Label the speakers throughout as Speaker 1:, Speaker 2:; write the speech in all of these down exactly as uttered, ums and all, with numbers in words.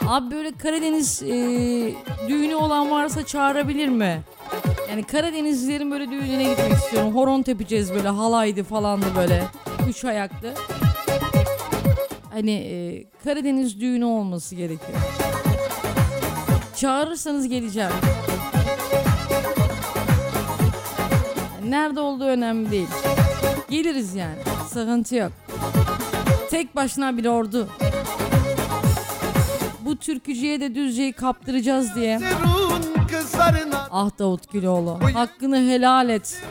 Speaker 1: Abi böyle Karadeniz e, düğünü olan varsa çağırabilir mi? Yani Karadenizlilerin böyle düğününe gitmek istiyorum. Horon tepeceğiz böyle, halaydı falandı böyle. Üç ayaklı. Hani e, Karadeniz düğünü olması gerekiyor. Çağırırsanız geleceğim. Yani nerede olduğu önemli değil. Geliriz yani. Sıkıntı yok. Tek başına bir ordu. Bu türkücüye de Düzce'yi kaptıracağız diye. Ah Davut Güloğlu, hakkını helal et.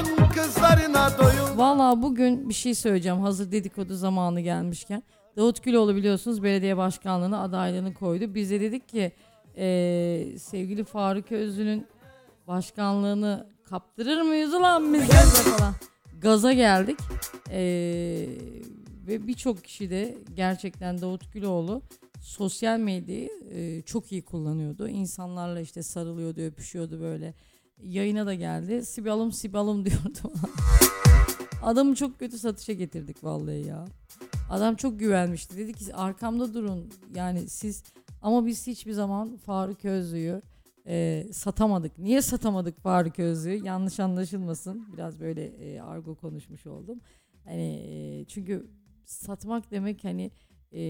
Speaker 1: Valla bugün bir şey söyleyeceğim, hazır dedikodu zamanı gelmişken. Davut Güloğlu biliyorsunuz belediye başkanlığına adaylığını koydu. Biz de dedik ki ee, sevgili Faruk Özlü'nün başkanlığını kaptırır mıyız ulan biz falan. Gaza geldik. Ee, ve birçok kişi de gerçekten Davut Güloğlu sosyal medyayı e, çok iyi kullanıyordu. İnsanlarla işte sarılıyordu, öpüşüyordu böyle. Yayına da geldi. Sibalım sibalım diyordu. Adamı çok kötü satışa getirdik vallahi ya. Adam çok güvenmişti. Dedi ki arkamda durun. Yani siz, ama biz hiçbir zaman Faruk Özlü'yü e, satamadık. Niye satamadık Faruk Özlü'yü? Yanlış anlaşılmasın. Biraz böyle e, argo konuşmuş oldum. Hani e, çünkü satmak demek hani e,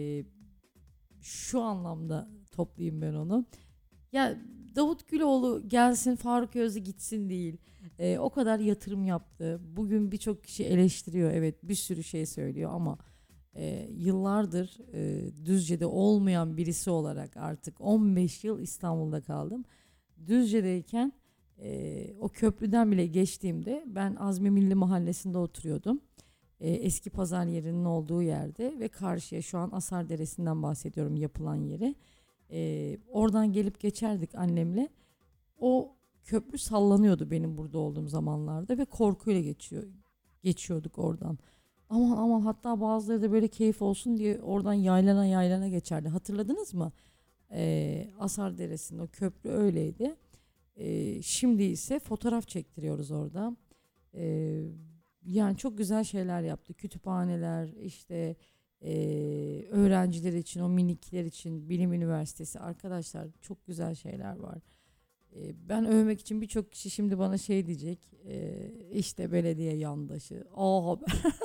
Speaker 1: şu anlamda toplayayım ben onu. Ya Davut Güloğlu gelsin, Faruk Özlü gitsin değil. Ee, o kadar yatırım yaptı. Bugün birçok kişi eleştiriyor. Evet, bir sürü şey söylüyor ama e, yıllardır e, Düzce'de olmayan birisi olarak artık on beş yıl İstanbul'da kaldım. Düzce'deyken e, o köprüden bile geçtiğimde ben Azmi Milli Mahallesi'nde oturuyordum. E, eski pazar yerinin olduğu yerde ve karşıya, şu an Asar Deresi'nden bahsediyorum, yapılan yeri. Ee, oradan gelip geçerdik annemle. O köprü sallanıyordu benim burada olduğum zamanlarda ve korkuyla geçiyor geçiyorduk oradan. Ama ama hatta bazıları da böyle keyif olsun diye oradan yaylana yaylana geçerdi. Hatırladınız mı? Ee, Asar Deresi'nin o köprü öyleydi. Ee, şimdi ise fotoğraf çektiriyoruz orada. Ee, yani çok güzel şeyler yaptı. Kütüphaneler, işte Ee, öğrenciler için, o minikler için bilim üniversitesi, arkadaşlar çok güzel şeyler var. Ee, ben övmek için birçok kişi şimdi bana şey diyecek, ee, işte belediye yandaşı. Aa,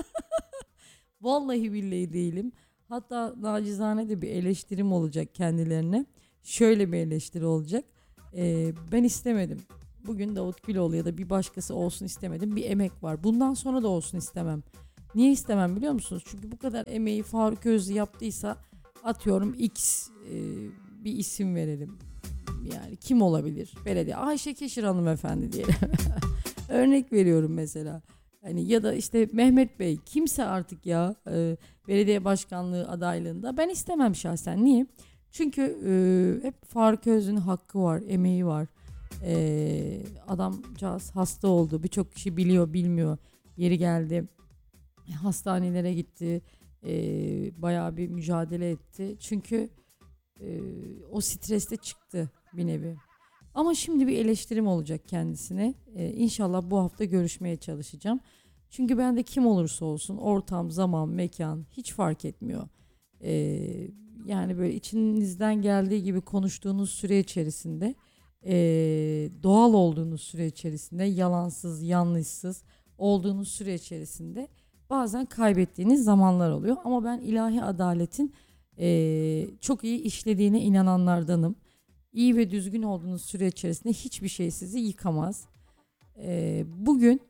Speaker 1: vallahi billahi değilim. Hatta nacizane de bir eleştirim olacak kendilerine. Şöyle bir eleştiri olacak. Ee, ben istemedim. Bugün Davut Güloğlu ya da bir başkası olsun istemedim. Bir emek var. Bundan sonra da olsun istemem. Niye istemem biliyor musunuz? Çünkü bu kadar emeği Faruk Özlü yaptıysa, atıyorum X e, bir isim verelim. Yani kim olabilir? Belediye Ayşe Keşir hanımefendi diyelim. Örnek veriyorum mesela. Hani ya da işte Mehmet Bey, kimse artık ya e, belediye başkanlığı adaylığında ben istemem şahsen. Niye? Çünkü e, hep Faruk Özlü'nün hakkı var, emeği var. E, adamcağız hasta oldu. Birçok kişi biliyor, bilmiyor. Yeri geldi, hastanelere gitti, e, bayağı bir mücadele etti. Çünkü e, o streste çıktı bir nevi. Ama şimdi bir eleştirim olacak kendisine. E, İnşallah bu hafta görüşmeye çalışacağım. Çünkü ben de kim olursa olsun, ortam, zaman, mekan hiç fark etmiyor. E, yani böyle içinizden geldiği gibi konuştuğunuz süre içerisinde, e, doğal olduğunuz süre içerisinde, yalansız, yanlışsız olduğunuz süre içerisinde bazen kaybettiğiniz zamanlar oluyor. Ama ben ilahi adaletin e, çok iyi işlediğine inananlardanım. İyi ve düzgün olduğunuz süre içerisinde hiçbir şey sizi yıkamaz. E, bugün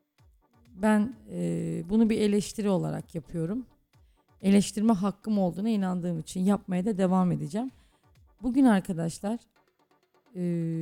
Speaker 1: ben e, bunu bir eleştiri olarak yapıyorum. Eleştirme hakkım olduğuna inandığım için yapmaya da devam edeceğim. Bugün arkadaşlar e,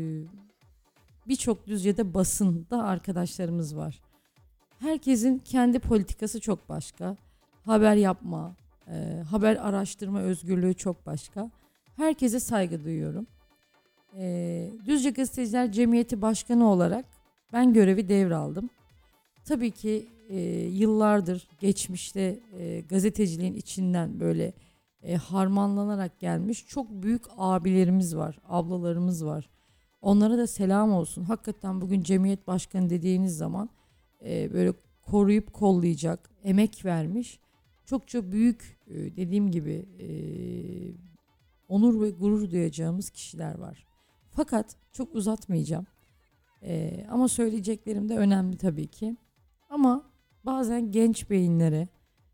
Speaker 1: birçok Düzce'de basında arkadaşlarımız var. Herkesin kendi politikası çok başka. Haber yapma, e, haber araştırma özgürlüğü çok başka. Herkese saygı duyuyorum. E, Düzce Gazeteciler Cemiyeti Başkanı olarak ben görevi devraldım. Tabii ki e, yıllardır geçmişte e, gazeteciliğin içinden böyle e, harmanlanarak gelmiş çok büyük abilerimiz var, ablalarımız var. Onlara da selam olsun. Hakikaten bugün cemiyet başkanı dediğiniz zaman e, böyle koruyup kollayacak, emek vermiş. Çok çok büyük e, dediğim gibi e, onur ve gurur duyacağımız kişiler var. Fakat çok uzatmayacağım. Ee, ama söyleyeceklerim de önemli tabii ki. Ama bazen genç beyinlere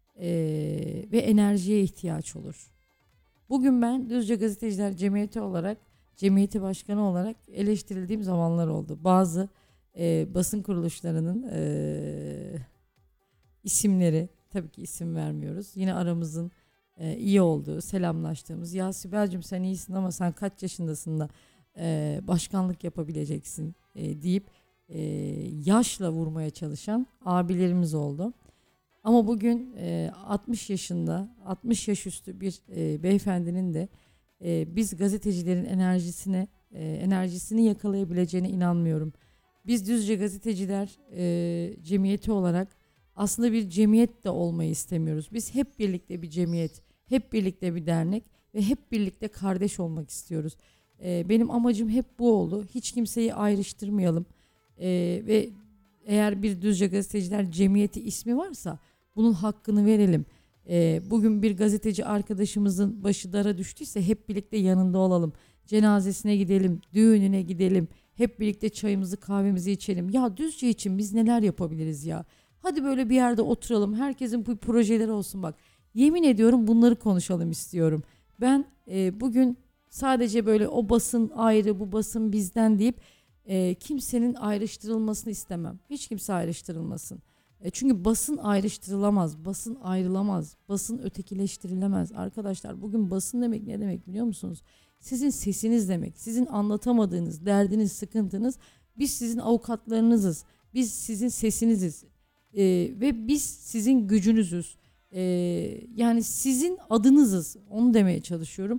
Speaker 1: ee, ve enerjiye ihtiyaç olur. Bugün ben Düzce Gazeteciler Cemiyeti olarak, cemiyeti başkanı olarak eleştirildiğim zamanlar oldu. Bazı ee, basın kuruluşlarının ee, isimleri, tabii ki isim vermiyoruz. Yine aramızın e, iyi olduğu, selamlaştığımız, ya Sibel'cim sen iyisin ama sen kaç yaşındasın da e, başkanlık yapabileceksin e, deyip e, yaşla vurmaya çalışan abilerimiz oldu. Ama bugün e, altmış yaşında, altmış yaş üstü bir e, beyefendinin de e, biz gazetecilerin enerjisine, e, enerjisini yakalayabileceğine inanmıyorum. Biz Düzce Gazeteciler e, Cemiyeti olarak aslında bir cemiyet de olmayı istemiyoruz. Biz hep birlikte bir cemiyet, hep birlikte bir dernek ve hep birlikte kardeş olmak istiyoruz. Ee, benim amacım hep bu oldu. Hiç kimseyi ayrıştırmayalım. Ee, ve eğer bir Düzce Gazeteciler Cemiyeti ismi varsa bunun hakkını verelim. Ee, bugün bir gazeteci arkadaşımızın başı dara düştüyse hep birlikte yanında olalım. Cenazesine gidelim, düğününe gidelim. Hep birlikte çayımızı kahvemizi içelim. Ya Düzce için biz neler yapabiliriz ya? Hadi böyle bir yerde oturalım. Herkesin bu projeleri olsun bak. Yemin ediyorum bunları konuşalım istiyorum. Ben e, bugün sadece böyle o basın ayrı, bu basın bizden deyip e, kimsenin ayrıştırılmasını istemem. Hiç kimse ayrıştırılmasın. E, çünkü basın ayrıştırılamaz, basın ayrılamaz, basın ötekileştirilemez. Arkadaşlar bugün basın demek ne demek biliyor musunuz? Sizin sesiniz demek, sizin anlatamadığınız, derdiniz, sıkıntınız. Biz sizin avukatlarınızız, biz sizin sesiniziz. Ee, ve biz sizin gücünüzüz. Ee, yani sizin adınızız. Onu demeye çalışıyorum.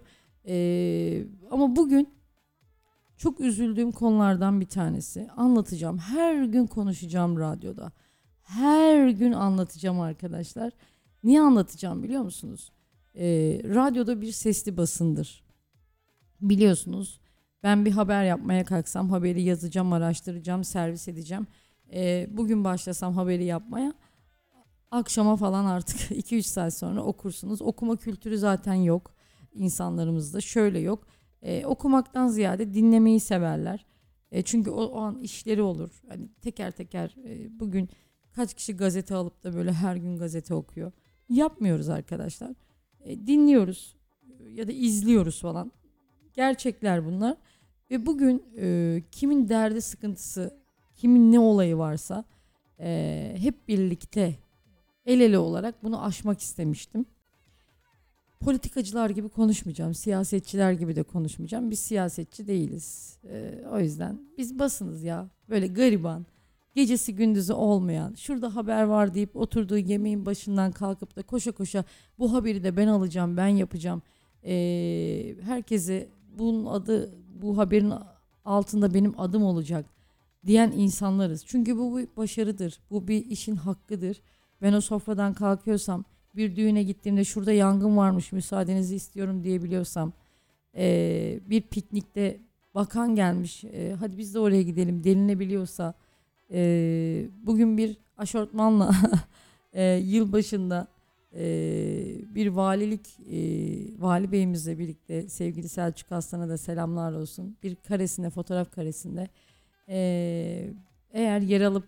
Speaker 1: Ee, ama bugün çok üzüldüğüm konulardan bir tanesi. Anlatacağım. Her gün konuşacağım radyoda. Her gün anlatacağım arkadaşlar. Niye anlatacağım biliyor musunuz? Ee, radyoda bir sesli basındır. Biliyorsunuz. Ben bir haber yapmaya kalksam haberi yazacağım, araştıracağım, servis edeceğim. E, bugün başlasam haberi yapmaya akşama falan artık iki üç saat sonra okursunuz. Okuma kültürü zaten yok insanlarımızda. Şöyle yok. E, okumaktan ziyade dinlemeyi severler. E, çünkü o, o an işleri olur. Hani teker teker e, bugün kaç kişi gazete alıp da böyle her gün gazete okuyor. Yapmıyoruz arkadaşlar. E, dinliyoruz ya da izliyoruz falan. Gerçekler bunlar. Ve bugün e, kimin derdi sıkıntısı, kimin ne olayı varsa e, hep birlikte el ele olarak bunu aşmak istemiştim. Politikacılar gibi konuşmayacağım, siyasetçiler gibi de konuşmayacağım. Biz siyasetçi değiliz. E, o yüzden biz basınız ya. Böyle gariban, gecesi gündüzü olmayan, şurada haber var deyip oturduğu yemeğin başından kalkıp da koşa koşa bu haberi de ben alacağım, ben yapacağım. E, herkese bunun adı, bu haberin altında benim adım olacak diyen insanlarız. Çünkü bu bir başarıdır. Bu bir işin hakkıdır. Ben o sofradan kalkıyorsam, bir düğüne gittiğimde şurada yangın varmış müsaadenizi istiyorum diyebiliyorsam, e, bir piknikte bakan gelmiş e, hadi biz de oraya gidelim denilebiliyorsa, e, bugün bir aşortmanla e, yılbaşında e, bir valilik e, vali beyimizle birlikte, sevgili Selçuk Aslan'a da selamlar olsun, bir karesinde, fotoğraf karesinde Ee, eğer yer alıp,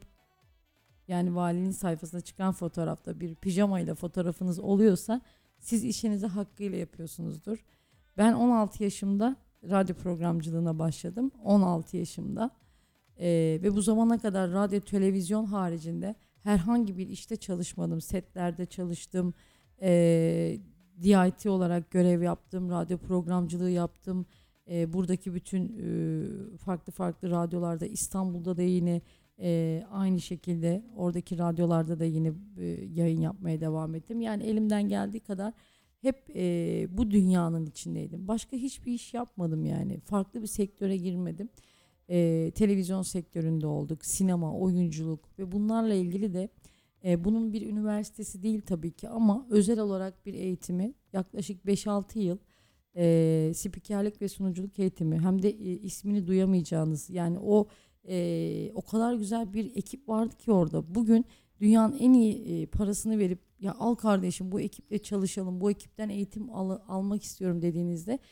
Speaker 1: yani valinin sayfasına çıkan fotoğrafta bir pijamayla fotoğrafınız oluyorsa siz işinizi hakkıyla yapıyorsunuzdur. Ben on altı yaşımda radyo programcılığına başladım. on altı yaşımda ee, ve bu zamana kadar radyo televizyon haricinde herhangi bir işte çalışmadım. Setlerde çalıştım. Ee, D I T olarak görev yaptım. Radyo programcılığı yaptım. E, buradaki bütün e, farklı farklı radyolarda, İstanbul'da da yine e, aynı şekilde oradaki radyolarda da yine e, yayın yapmaya devam ettim. Yani elimden geldiği kadar hep e, bu dünyanın içindeydim. Başka hiçbir iş yapmadım yani. Farklı bir sektöre girmedim. E, televizyon sektöründe olduk, sinema, oyunculuk ve bunlarla ilgili de e, bunun bir üniversitesi değil tabii ki ama özel olarak bir eğitimi yaklaşık beş altı yıl e, spikerlik ve sunuculuk eğitimi, hem de e, ismini duyamayacağınız, yani o e, o kadar güzel bir ekip vardı ki orada. Bugün dünyanın en iyi e, parasını verip ya al kardeşim bu ekiple çalışalım, bu ekipten eğitim al, almak istiyorum dediğinizde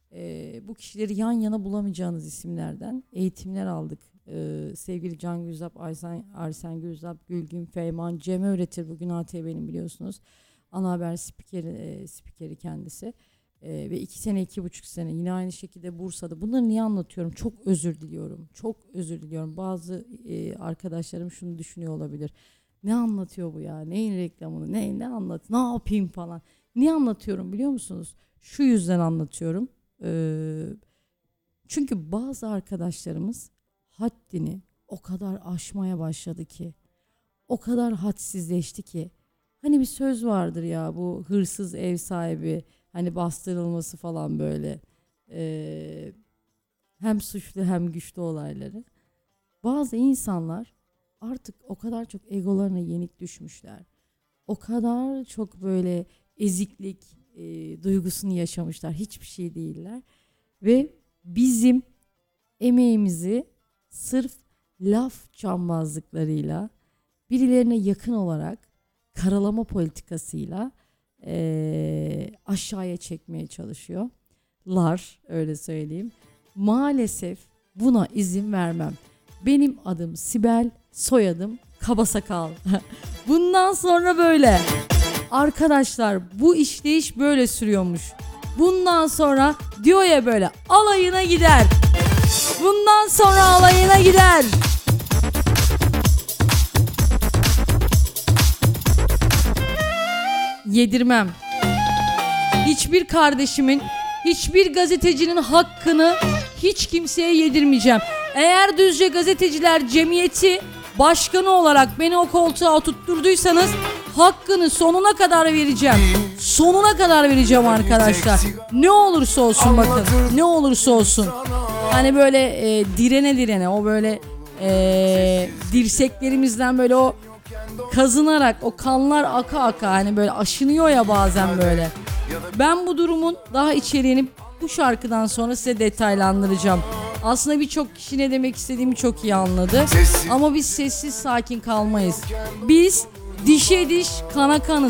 Speaker 1: Ee, bu kişileri yan yana bulamayacağınız isimlerden eğitimler aldık. Ee, sevgili Can Gürzap, Aysen, Arsen Gürzap, Gülgün Feyman, Cem Öğretir bugün A T V'nin biliyorsunuz ana haber spikeri, e, spikeri kendisi. Ee, ve iki sene, iki buçuk sene yine aynı şekilde Bursa'da. Bunları niye anlatıyorum? Çok özür diliyorum. Çok özür diliyorum. Bazı e, arkadaşlarım şunu düşünüyor olabilir. Ne anlatıyor bu ya? Neyin reklamını? Ne, ne anlat? Ne yapayım falan. Niye anlatıyorum biliyor musunuz? Şu yüzden anlatıyorum. Ee, çünkü bazı arkadaşlarımız haddini o kadar aşmaya başladı ki, o kadar hadsizleşti ki. Hani bir söz vardır ya, bu hırsız ev sahibi, hani bastırılması falan böyle. Ee, hem suçlu hem güçlü olayları. Bazı insanlar artık o kadar çok egolarına yenik düşmüşler. O kadar çok böyle eziklik e, duygusunu yaşamışlar. Hiçbir şey değiller. Ve bizim emeğimizi sırf laf cambazlıklarıyla, birilerine yakın olarak karalama politikasıyla e, aşağıya çekmeye çalışıyorlar, öyle söyleyeyim. Maalesef buna izin vermem. Benim adım Sibel, soyadım Kabasakal. Bundan sonra böyle. Arkadaşlar bu işleyiş böyle sürüyormuş. Bundan sonra diyor ya böyle alayına gider. Bundan sonra alayına gider. Yedirmem. Hiçbir kardeşimin, hiçbir gazetecinin hakkını hiç kimseye yedirmeyeceğim. Eğer Düzce Gazeteciler Cemiyeti başkanı olarak beni o koltuğa oturtturduysanız hakkını sonuna kadar vereceğim. Sonuna kadar vereceğim arkadaşlar. Ne olursa olsun bakın. Ne olursa olsun. Hani böyle e, direne direne o böyle e, dirseklerimizden böyle o kazınarak o kanlar aka aka hani böyle aşınıyor ya bazen böyle. Ben bu durumun daha içeriğini bu şarkıdan sonra size detaylandıracağım. Aslında birçok kişi ne demek istediğimi çok iyi anladı. Ama biz sessiz sakin kalmayız. Biz dişe diş kana kanız.